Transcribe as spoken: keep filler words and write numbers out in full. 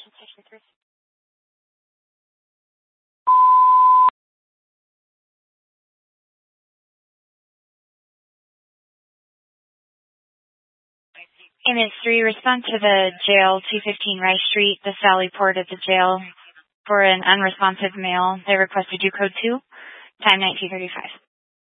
Station Station three. Image three, respond to the jail, two fifteen Rice Street, the Sally Port at the jail for an unresponsive male. They requested you code two, time nineteen thirty-five.